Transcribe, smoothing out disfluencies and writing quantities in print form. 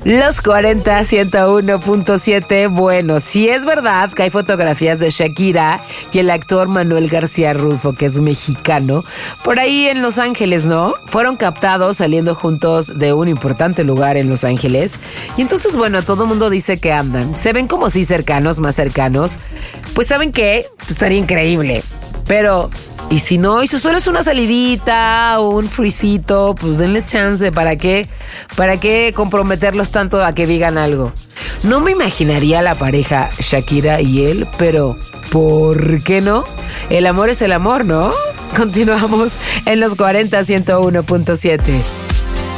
Los 40 101.7. Bueno, sí es verdad que hay fotografías de Shakira y el actor Manuel García Rulfo, que es mexicano, por ahí en Los Ángeles, ¿no? Fueron captados saliendo juntos de un importante lugar en Los Ángeles. Y entonces, bueno, todo el mundo dice que andan. Se ven como sí cercanos, más cercanos. Pues ¿saben qué? Pues estaría increíble. Pero, ¿y si no? ¿Y si solo es una salidita o un freecito? Pues denle chance. ¿Para qué comprometerlos tanto a que digan algo? No me imaginaría la pareja Shakira y él, pero ¿por qué no? El amor es el amor, ¿no? Continuamos en los 40 101.7.